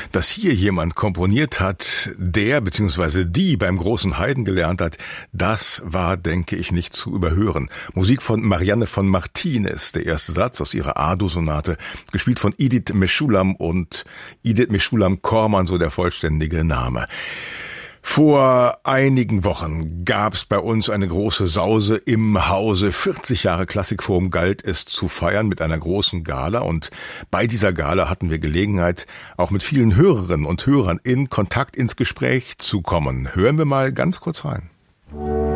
Dass hier jemand komponiert hat, der bzw. die beim großen Haydn gelernt hat, das war, denke ich, nicht zu überhören. Musik von Marianne von Martinez, der erste Satz aus ihrer A-Dur-Sonate, gespielt von Edith Meschulam und Edith Meschulam-Korman, so der vollständige Name. Vor einigen Wochen gab es bei uns eine große Sause im Hause. 40 Jahre Klassikforum galt es zu feiern mit einer großen Gala. Und bei dieser Gala hatten wir Gelegenheit, auch mit vielen Hörerinnen und Hörern in Kontakt, ins Gespräch zu kommen. Hören wir mal ganz kurz rein.